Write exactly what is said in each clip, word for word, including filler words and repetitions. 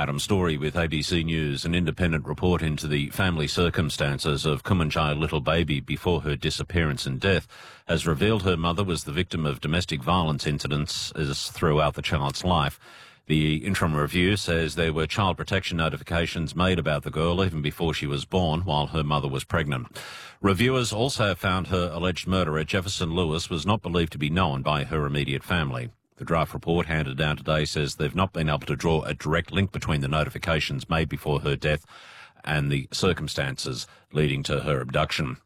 Adam Story with A B C News. An independent report into the family circumstances of Kumanjai little baby before her disappearance and death has revealed her mother was the victim of domestic violence incidents throughout the child's life. The interim review says there were child protection notifications made about the girl even before she was born, while her mother was pregnant. Reviewers also found her alleged murderer, Jefferson Lewis, was not believed to be known by her immediate family. The draft report handed down today says they've not been able to draw a direct link between the notifications made before her death and the circumstances leading to her abduction.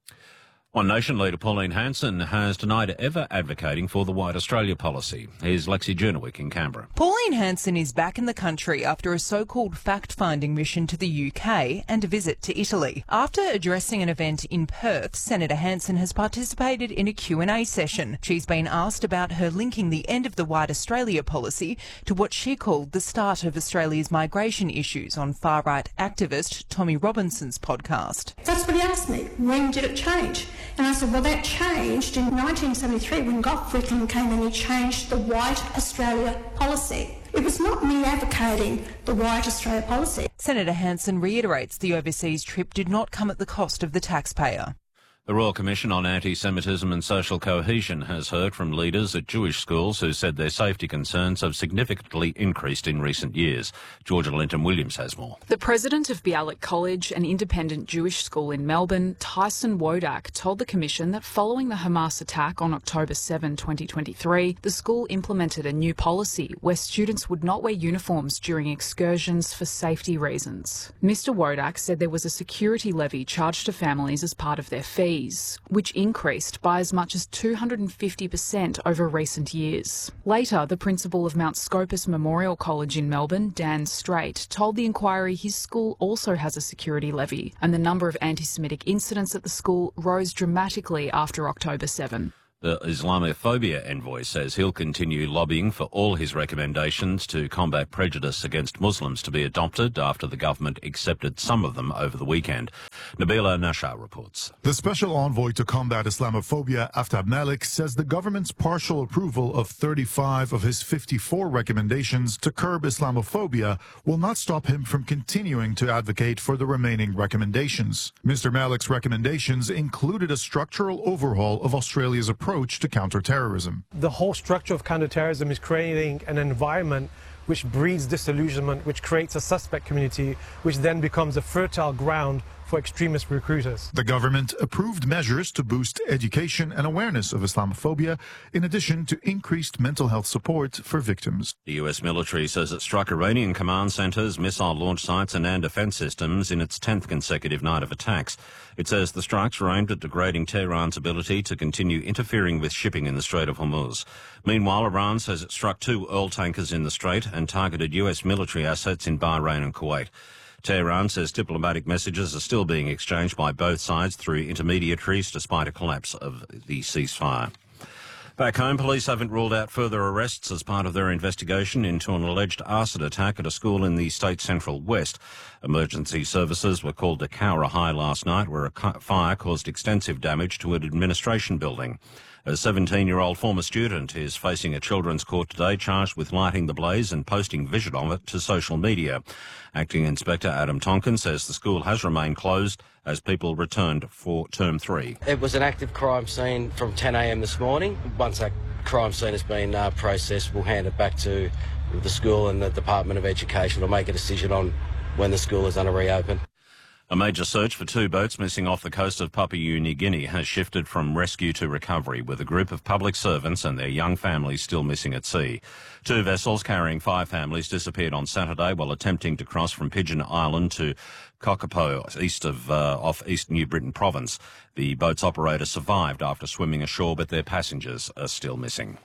One Nation leader Pauline Hanson has denied ever advocating for the White Australia policy. Here's Lexi Jurnowick in Canberra. Pauline Hanson is back in the country after a so-called fact-finding mission to the U K and a visit to Italy. After addressing an event in Perth, Senator Hanson has participated in a Q and A session. She's been asked about her linking the end of the White Australia policy to what she called the start of Australia's migration issues on far-right activist Tommy Robinson's podcast. That's what he asked me. When did it change? And I said, well, that changed in nineteen seventy-three when Gough Whitlam came and he changed the White Australia policy. It was not me advocating the White Australia policy. Senator Hanson reiterates the overseas trip did not come at the cost of the taxpayer. The Royal Commission on Anti-Semitism and Social Cohesion has heard from leaders at Jewish schools who said their safety concerns have significantly increased in recent years. Georgia Linton-Williams has more. The president of Bialik College, an independent Jewish school in Melbourne, Tyson Wodak, told the Commission that following the Hamas attack on October seventh, twenty twenty-three, the school implemented a new policy where students would not wear uniforms during excursions for safety reasons. Mister Wodak said there was a security levy charged to families as part of their fee, which increased by as much as two hundred fifty percent over recent years. Later, the principal of Mount Scopus Memorial College in Melbourne, Dan Straight, told the inquiry his school also has a security levy, and the number of anti-Semitic incidents at the school rose dramatically after October seventh. The Islamophobia envoy says he'll continue lobbying for all his recommendations to combat prejudice against Muslims to be adopted after the government accepted some of them over the weekend. Nabila Nashar reports. The special envoy to combat Islamophobia, Aftab Malik, says the government's partial approval of thirty-five of his fifty-four recommendations to curb Islamophobia will not stop him from continuing to advocate for the remaining recommendations. Mister Malik's recommendations included a structural overhaul of Australia's approach to counterterrorism. The whole structure of counterterrorism is creating an environment which breeds disillusionment, which creates a suspect community, which then becomes a fertile ground for extremist recruiters. The government approved measures to boost education and awareness of Islamophobia, in addition to increased mental health support for victims. The U S military says it struck Iranian command centres, missile launch sites and air defence systems in its tenth consecutive night of attacks. It says the strikes were aimed at degrading Tehran's ability to continue interfering with shipping in the Strait of Hormuz. Meanwhile, Iran says it struck two oil tankers in the Strait and targeted U S military assets in Bahrain and Kuwait. Tehran says diplomatic messages are still being exchanged by both sides through intermediaries despite a collapse of the ceasefire. Back home, police haven't ruled out further arrests as part of their investigation into an alleged arson attack at a school in the state central west. Emergency services were called to Cowra High last night, where a fire caused extensive damage to an administration building. A seventeen-year-old former student is facing a children's court today charged with lighting the blaze and posting vision of it to social media. Acting Inspector Adam Tonkin says the school has remained closed as people returned for term three. It was an active crime scene from ten a m this morning. Once that crime scene has been uh, processed, we'll hand it back to the school and the Department of Education to make a decision on when the school is going to reopen. A major search for two boats missing off the coast of Papua New Guinea has shifted from rescue to recovery, with a group of public servants and their young families still missing at sea. Two vessels carrying five families disappeared on Saturday while attempting to cross from Pigeon Island to Kokopo, east of uh, off East New Britain province. The boat's operator survived after swimming ashore, but their passengers are still missing.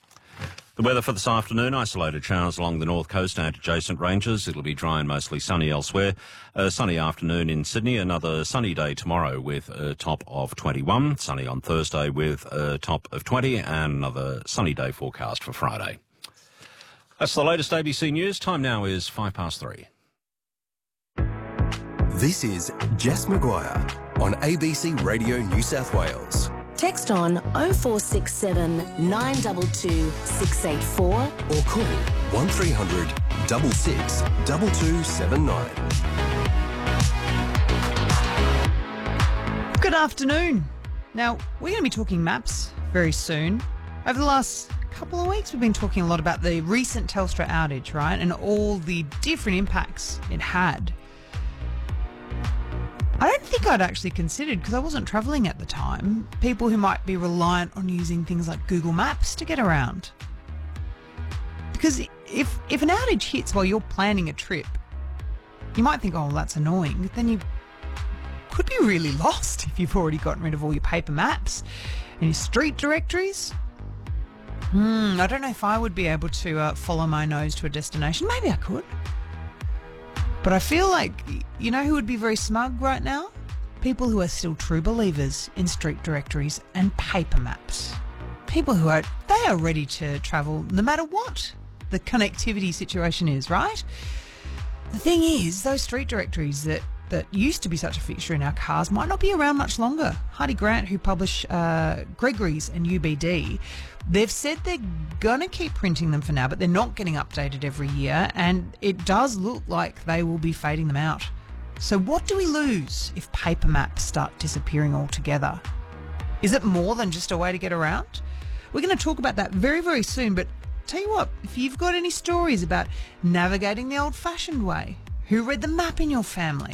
The weather for this afternoon, isolated showers along the north coast and adjacent ranges. It'll be dry and mostly sunny elsewhere. A sunny afternoon in Sydney, another sunny day tomorrow with a top of twenty-one. Sunny on Thursday with a top of twenty, and another sunny day forecast for Friday. That's the latest A B C News. Time now is five past three. This is Jess Maguire on A B C Radio New South Wales. Text on oh four six seven, nine two two, six eight four or call one three hundred, six six, two two seven nine. Good afternoon. Now, we're going to be talking maps very soon. Over the last couple of weeks, we've been talking a lot about the recent Telstra outage, right? And all the different impacts it had. I don't think I'd actually considered, because I wasn't travelling at the time, people who might be reliant on using things like Google Maps to get around. Because if if an outage hits while you're planning a trip, you might think, oh, that's annoying. But then you could be really lost if you've already gotten rid of all your paper maps and your street directories. Hmm, I don't know if I would be able to uh, follow my nose to a destination. Maybe I could. But I feel like, you know who would be very smug right now? People who are still true believers in street directories and paper maps. People who are, they are ready to travel no matter what the connectivity situation is, right? The thing is, those street directories that, that used to be such a fixture in our cars might not be around much longer. Heidi Grant, who publish uh, Gregory's and U B D, they've said they're going to keep printing them for now, but they're not getting updated every year, and it does look like they will be fading them out. So what do we lose if paper maps start disappearing altogether? Is it more than just a way to get around? We're going to talk about that very, very soon, but tell you what, if you've got any stories about navigating the old-fashioned way, who read the map in your family,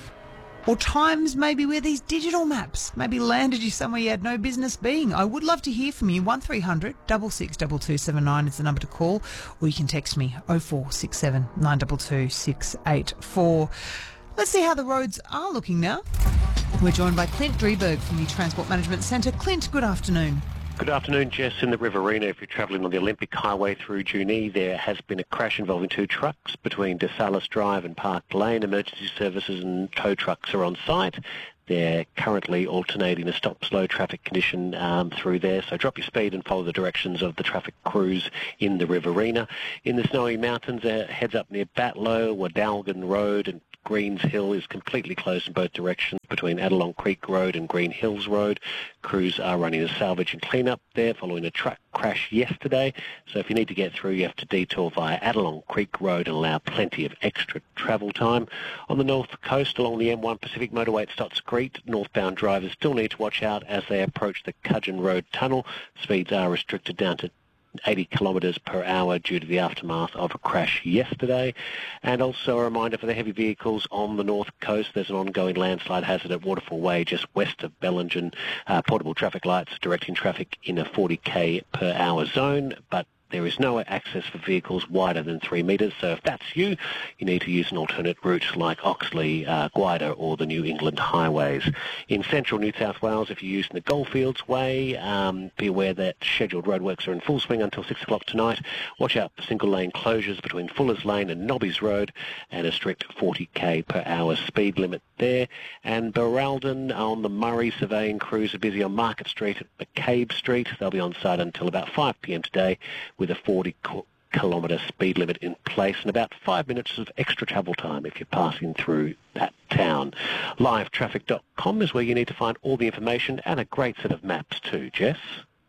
or times maybe where these digital maps maybe landed you somewhere you had no business being, I would love to hear from you. one three hundred, six six, two two seven nine is the number to call, or you can text me oh four six seven, nine two two, six eight four. Let's see how the roads are looking now. We're joined by Clint Drieberg from the Transport Management Centre. Clint, good afternoon. Good afternoon, Jess. In the Riverina, if you're travelling on the Olympic Highway through Junee, there has been a crash involving two trucks between DeSalis Drive and Park Lane. Emergency services and tow trucks are on site. They're currently alternating a stop-slow traffic condition um, through there, so drop your speed and follow the directions of the traffic crews in the Riverina. In the Snowy Mountains, uh, heads up near Batlow, Wadalgan Road and Greens Hill is completely closed in both directions between Adelong Creek Road and Green Hills Road. Crews are running a salvage and clean-up there following a truck crash yesterday. So if you need to get through, you have to detour via Adelong Creek Road and allow plenty of extra travel time. On the north coast along the M one Pacific Motorway at Stotts Creek, northbound drivers still need to watch out as they approach the Cudgeon Road Tunnel. Speeds are restricted down to eighty kilometres per hour due to the aftermath of a crash yesterday. And also a reminder for the heavy vehicles on the north coast, there's an ongoing landslide hazard at Waterfall Way just west of Bellingen. Uh, portable traffic lights directing traffic in a forty k per hour zone, but there is no access for vehicles wider than three metres, so if that's you, you need to use an alternate route like Oxley, uh, Gwydir or the New England highways. In central New South Wales, if you're using the Goldfields Way, um, be aware that scheduled roadworks are in full swing until six o'clock tonight. Watch out for single-lane closures between Fullers Lane and Nobbies Road and a strict forty k per hour speed limit there. And Baraldon on the Murray surveying crews are busy on Market Street at McCabe Street. They'll be on site until about five p m today, with a forty kilometre speed limit in place and about five minutes of extra travel time if you're passing through that town. live traffic dot com is where you need to find all the information and a great set of maps too, Jess.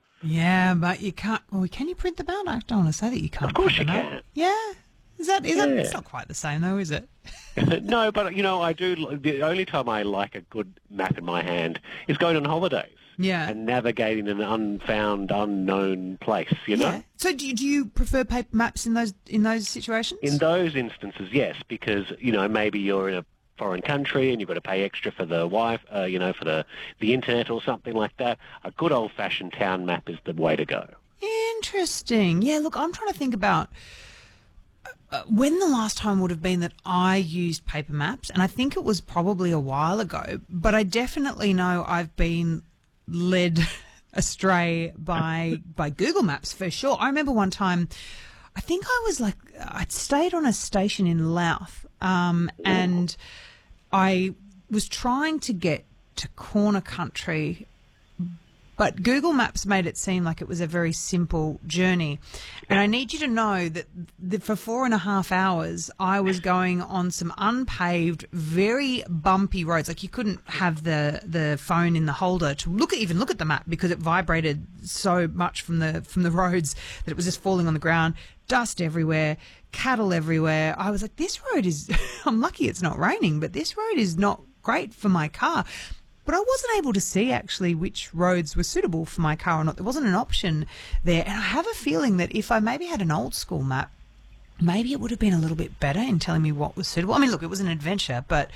Yeah, but you can't... Well, can you print them out? I don't want to say that you can't. Of course you can. Out. Yeah? Is that... Is yeah. that... It's not quite the same though, is it? No, but, you know, I do... The only time I like a good map in my hand is going on holidays. Yeah. And navigating an unfound, unknown place, you know? Yeah. So do you, do you prefer paper maps in those in those situations? In those instances, yes, because, you know, maybe you're in a foreign country and you've got to pay extra for the Wi-Fi, uh, you know, for the, the internet or something like that. A good old-fashioned town map is the way to go. Interesting. Yeah, look, I'm trying to think about uh, when the last time would have been that I used paper maps, and I think it was probably a while ago, but I definitely know I've been led astray by by Google Maps for sure. I remember one time, I think I was like, I'd stayed on a station in Louth, um, and I was trying to get to Corner Country But Google Maps made it seem like it was a very simple journey. And I need you to know that the, for four and a half hours, I was going on some unpaved, very bumpy roads. Like you couldn't have the, the phone in the holder to look at, even look at the map because it vibrated so much from the from the roads that it was just falling on the ground. Dust everywhere, cattle everywhere. I was like, this road is, I'm lucky it's not raining, but this road is not great for my car. But I wasn't able to see actually which roads were suitable for my car or not. There wasn't an option there. And I have a feeling that if I maybe had an old school map, maybe it would have been a little bit better in telling me what was suitable. I mean, look, it was an adventure, but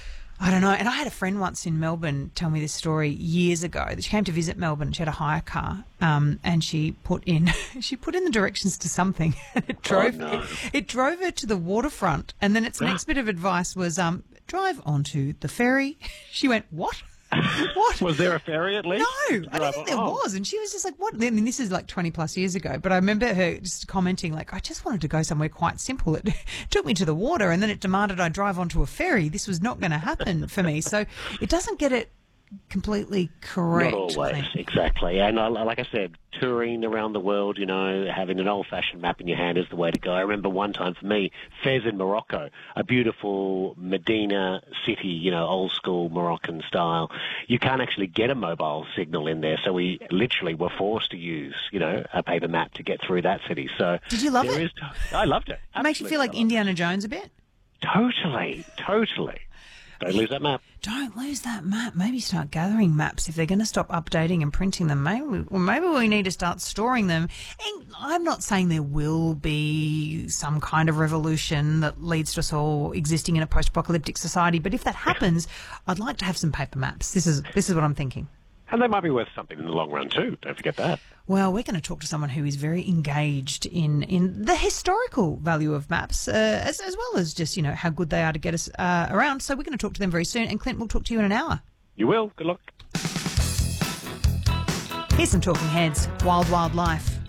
I don't know. And I had a friend once in Melbourne tell me this story years ago that she came to visit Melbourne. She had a hire car, um, and she put in she put in the directions to something, and it drove oh, no. it, it drove her to the waterfront. And then its next bit of advice was um, drive onto the ferry. She went, what? What? Was there a ferry at least? No, I don't think there oh. was. And she was just like, what? I mean, this is like twenty plus years ago. But I remember her just commenting, like, I just wanted to go somewhere quite simple. It took me to the water and then it demanded I drive onto a ferry. This was not going to happen for me. So it doesn't get it completely correct. Not always, exactly. And I, like I said, touring around the world, you know, having an old-fashioned map in your hand is the way to go. I remember one time for me, Fez in Morocco, a beautiful Medina city, you know, old-school Moroccan style. You can't actually get a mobile signal in there, so we literally were forced to use, you know, a paper map to get through that city. So did you love there it? Is, I loved it. It makes you feel like Indiana Jones a bit? Totally, totally. Don't lose that map. Don't lose that map. Maybe start gathering maps if they're going to stop updating and printing them. Maybe, we, or maybe we need to start storing them. And I'm not saying there will be some kind of revolution that leads to us all existing in a post-apocalyptic society, but if that happens, I'd like to have some paper maps. This is this is what I'm thinking. And they might be worth something in the long run too. Don't forget that. Well, we're going to talk to someone who is very engaged in, in the historical value of maps, uh, as, as well as just, you know, how good they are to get us uh, around. So we're going to talk to them very soon. And Clint, we'll talk to you in an hour. You will. Good luck. Here's some Talking Heads. Wild, Wild Life.